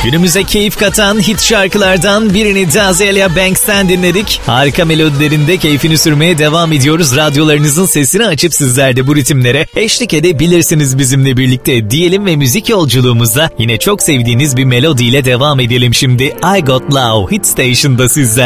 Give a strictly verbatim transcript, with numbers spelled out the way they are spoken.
Günümüze keyif katan hit şarkılardan birini de Azealia Banks'ten dinledik. Harika melodilerinde keyfini sürmeye devam ediyoruz. Radyolarınızın sesini açıp sizler de bu ritimlere eşlik edebilirsiniz bizimle birlikte diyelim ve müzik yolculuğumuzda yine çok sevdiğiniz bir melodiyle devam edelim şimdi. I Got Love Hit Station'da sizler.